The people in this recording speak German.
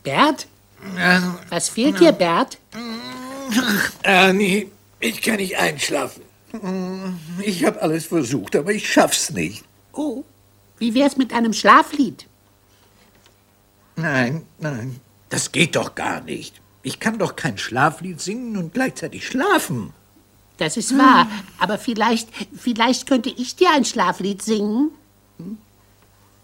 Bert? Was fehlt dir, Bert? Ernie, ich kann nicht einschlafen. Ich habe alles versucht, aber ich schaff's nicht. Oh, wie wär's mit einem Schlaflied? Nein, das geht doch gar nicht. Ich kann doch kein Schlaflied singen und gleichzeitig schlafen. Das ist wahr, aber vielleicht könnte ich dir ein Schlaflied singen.